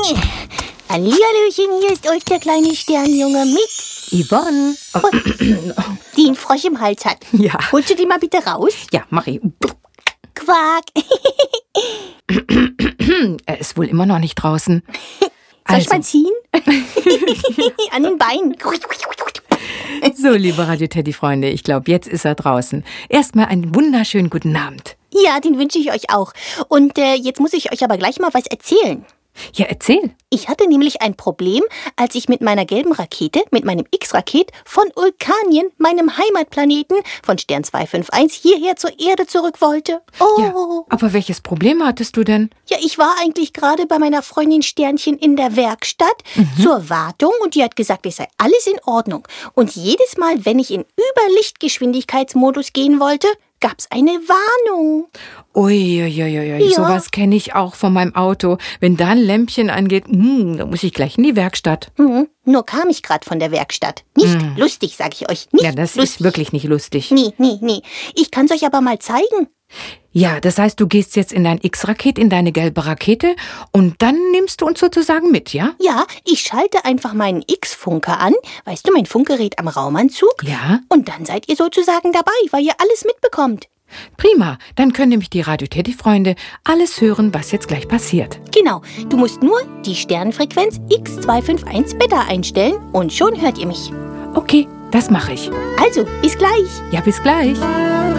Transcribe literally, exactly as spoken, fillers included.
Hallihallöchen, hier ist euch der kleine Sternjunge mit Yvonne. Oh. die einen Frosch im Hals hat. Ja. Holst du die mal bitte raus? Ja, mach ich. Quark. Er ist wohl immer noch nicht draußen. Soll ich mal ziehen? An den Beinen. So, liebe Radio-Teddy-Freunde, ich glaube, jetzt ist er draußen. Erstmal einen wunderschönen guten Abend. Ja, den wünsche ich euch auch. Und äh, jetzt muss ich euch aber gleich mal was erzählen. Ja, erzähl. Ich hatte nämlich ein Problem, als ich mit meiner gelben Rakete, mit meinem X-Raket von Vulkanien, meinem Heimatplaneten, von Stern zwei fünf eins hierher zur Erde zurück wollte. Oh. Ja, aber welches Problem hattest du denn? Ja, ich war eigentlich gerade bei meiner Freundin Sternchen in der Werkstatt mhm. zur Wartung und die hat gesagt, es sei alles in Ordnung. Und jedes Mal, wenn ich in Überlichtgeschwindigkeitsmodus gehen wollte, gab's eine Warnung. Uiuiuiui, Ja. sowas kenne ich auch von meinem Auto. Wenn da ein Lämpchen angeht, mh, dann muss ich gleich in die Werkstatt. Mhm. Nur kam ich gerade von der Werkstatt. Nicht Mhm. lustig, sag ich euch. Nicht Ja, das lustig. ist wirklich nicht lustig. Nee, nee, nee. Ich kann's euch aber mal zeigen. Ja, das heißt, du gehst jetzt in dein X-Raket, in deine gelbe Rakete und dann nimmst du uns sozusagen mit, ja? Ja, ich schalte einfach meinen X-Funker an. Weißt du, mein Funkgerät am Raumanzug. Ja. Und dann seid ihr sozusagen dabei, weil ihr alles mitbekommt. Prima, dann können nämlich die Radio-Teddy-Freunde alles hören, was jetzt gleich passiert. Genau, du musst nur die Sternenfrequenz X zwei fünf eins Beta einstellen und schon hört ihr mich. Okay, das mache ich. Also, bis gleich. Ja, bis gleich.